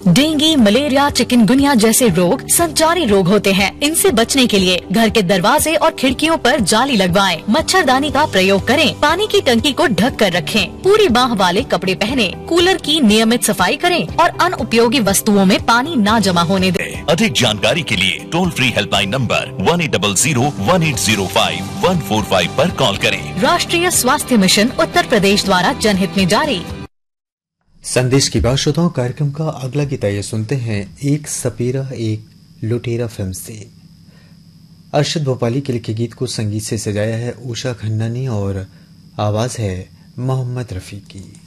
Dengue, malaria, chikungunya जैसे रोग संचारी रोग होते हैं। इनसे बचने के लिए घर के दरवाजे और खिड़कियों पर जाली लगवाएं, मच्छरदानी का प्रयोग करें, पानी की टंकी को ढक कर रखें, पूरी बाह वाले कपड़े पहने, कूलर की नियमित सफाई करें और अनुपयोगी वस्तुओं में पानी ना जमा होने दें। अधिक जानकारी के लिए टोल फ्री हेल्पलाइन नंबर 1800-1805-145 पर कॉल करें। राष्ट्रीय स्वास्थ्य मिशन उत्तर प्रदेश द्वारा जनहित में जारी। संदेश की बात श्रोताओं, कार्यक्रम का अगला गीत आइए सुनते हैं एक सपेरा एक लुटेरा फिल्म से। अरशद भोपाली के लिखे गीत को संगीत से सजाया है उषा खन्ना ने और आवाज है मोहम्मद रफी की।